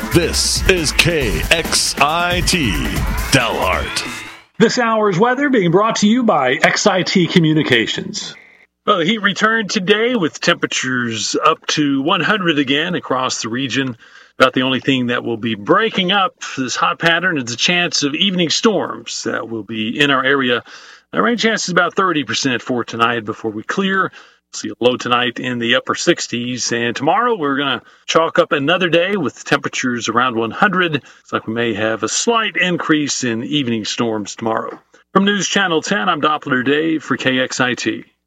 This is KXIT Dalhart. This hour's weather being brought to you by XIT Communications. Well, the heat returned today with temperatures up to 100 again across the region. About the only thing that will be breaking up this hot pattern is the chance of evening storms that will be in our area. The rain chance is about 30% for tonight before we clear. See a low tonight in the upper 60s, and tomorrow we're going to chalk up another day with temperatures around 100. Looks like we may have a slight increase in evening storms tomorrow. From News Channel 10, I'm Doppler Dave for KXIT.